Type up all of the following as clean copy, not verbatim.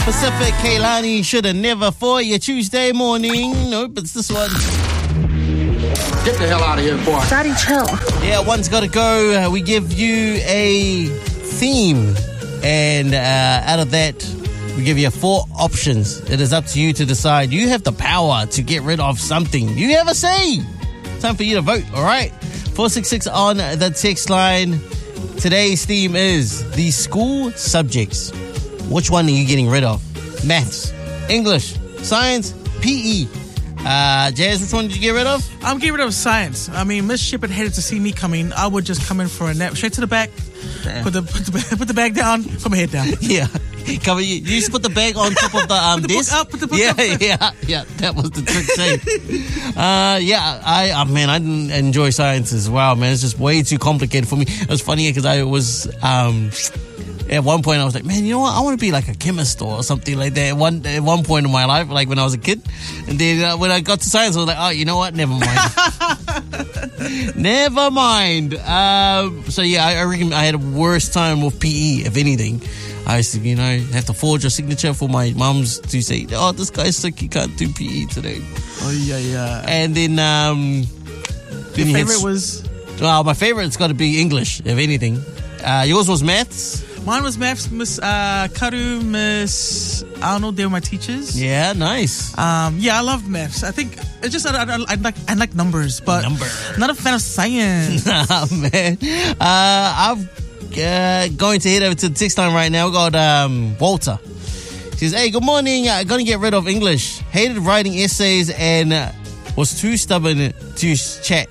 Pacific, Kehlani, shoulda never for your Tuesday morning. Nope, it's this one. Get the hell out of here, boy. Daddy, chill. Yeah, one's got to go. We give you a theme, and out of that, we give you 4 options. It is up to you to decide. You have the power to get rid of something. You have a say. Time for you to vote, all right? 466 on the text line. Today's theme is the school subjects. Which one are you getting rid of? Maths, English, science, PE. Jazz, which one did you get rid of? I'm getting rid of science. I mean, Miss Shepard hated to see me coming. I would just come in for a nap, straight to the back, put the bag down, put my head down. Yeah. Cover you just put the bag on top of the desk. Put the book up. Yeah. That was the trick too. I didn't enjoy science as well, man. It's just way too complicated for me. It was funny because I was at one point I was like, man, you know what? I want to be like a chemist or something like that. At one point in my life, like when I was a kid, and then when I got to science, I was like, oh, you know what? Never mind. Never mind. So yeah, I reckon I had a worse time with PE, if anything. I used to, have to forge a signature for my mums to say, oh, this guy's sick, he can't do PE today. Oh, yeah. And then... Your favorite was? Well, my favorite's got to be English, if anything. Yours was maths? Mine was maths, Miss Karu, Miss Arnold. They were my teachers. Yeah, nice. I loved maths. I think it's just I like numbers, but not a fan of science. Man. I'm going to head over to the text line right now. We got Walter. He says, hey, good morning. I'm going to get rid of English. Hated writing essays and was too stubborn to chat.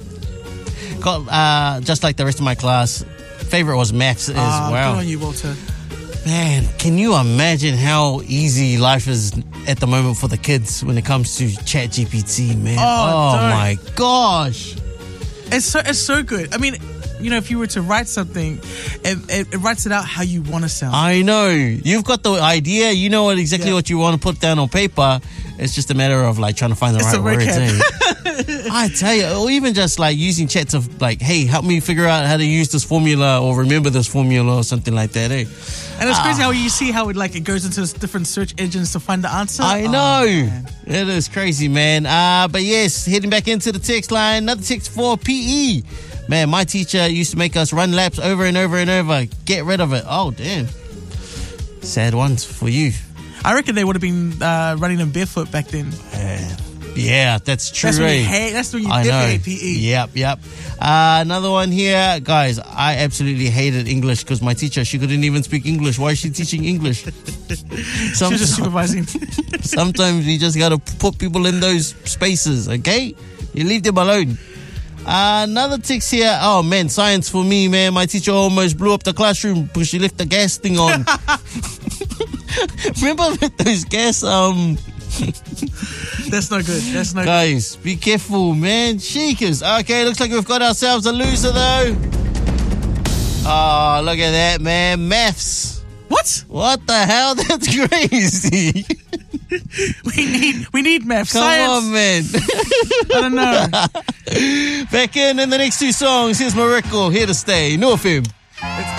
Got just like the rest of my class. Favorite was maths as well. Good on you, Walter. Man, can you imagine how easy life is at the moment for the kids when it comes to ChatGPT, man? Oh my gosh. It's so good. I mean, if you were to write something, it writes it out how you want to sound. I know. You've got the idea. You know exactly what you want to put down on paper. It's just a matter of trying to find the right words. I tell you, or even just using chat to hey, help me figure out how to use this formula or remember this formula or something like that. Eh? And it's crazy how you see how it goes into different search engines to find the answer. I know. It is crazy, man. But yes, heading back into the text line. Another text for PE. Man, my teacher used to make us run laps over and over and over. Get rid of it. Oh, damn. Sad ones for you. I reckon they would have been running them barefoot back then. Yeah, that's true. That's when you hate PE. Yep. Another one here. Guys, I absolutely hated English because my teacher, she couldn't even speak English. Why is she teaching English? She was just supervising. Sometimes you just got to put people in those spaces, okay? You leave them alone. Another text here. Oh, man, science for me, man. My teacher almost blew up the classroom because she left the gas thing on. Remember with those gas... That's not good. Guys, be careful, man. Sheikas. Okay, looks like we've got ourselves a loser, though. Oh, look at that, man. Maths. What the hell? That's crazy. We need maths. Come Science. on, man. I don't know. Back in the next 2 songs. Here's Mareko, here to stay. No FM.